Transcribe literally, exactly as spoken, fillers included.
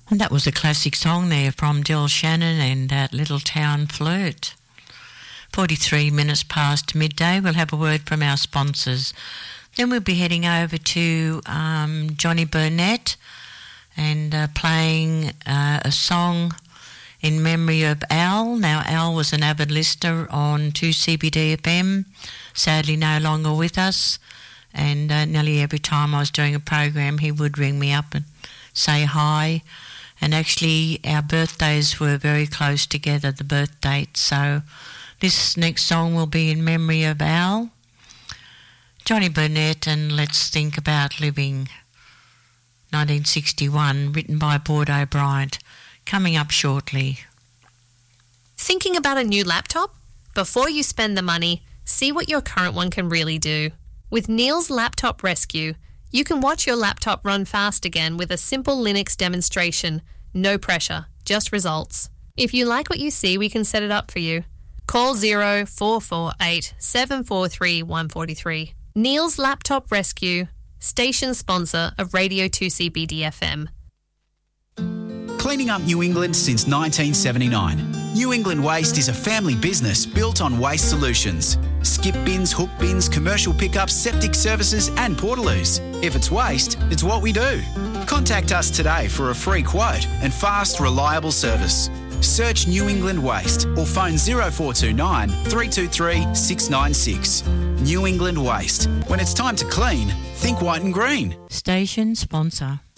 And that was a classic song there from Del Shannon and that Little Town Flirt. forty-three minutes past midday. We'll have a word from our sponsors. Then we'll be heading over to um, Johnny Burnett and uh, playing uh, a song in memory of Al. Now, Al was an avid listener on two C B D F M, sadly no longer with us. And uh, nearly every time I was doing a program, he would ring me up and say hi. And actually, our birthdays were very close together, the birth dates. So this next song will be in memory of Al, Johnny Burnett, and Let's Think About Living, nineteen sixty-one, written by Bordeaux Bryant, coming up shortly. Thinking about a new laptop? Before you spend the money, see what your current one can really do. With Neil's Laptop Rescue, you can watch your laptop run fast again with a simple Linux demonstration. No pressure, just results. If you like what you see, we can set it up for you. Call zero four four eight seven four three one four three. Neil's Laptop Rescue, station sponsor of Radio two C B D F M. Cleaning up New England since nineteen seventy-nine. New England Waste is a family business built on waste solutions. Skip bins, hook bins, commercial pickups, septic services and portaloos. If it's waste, it's what we do. Contact us today for a free quote and fast, reliable service. Search New England Waste or phone zero four two nine, three two three, six nine six. New England Waste. When it's time to clean, think white and green. Station sponsor.